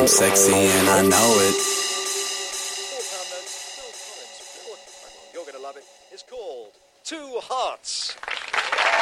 I'm sexy and I know it. You're going to love it. It's called Two Hearts.